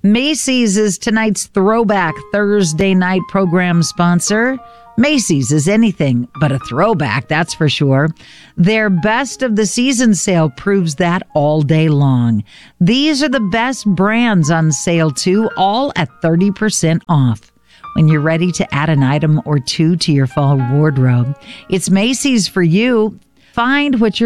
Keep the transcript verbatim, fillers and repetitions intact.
Macy's is tonight's Throwback Thursday night program sponsor. Macy's is anything but a throwback, that's for sure. Their best of the season sale proves that all day long. These are the best brands on sale too, all at thirty percent off. When you're ready to add an item or two to your fall wardrobe, it's Macy's for you. Find what you're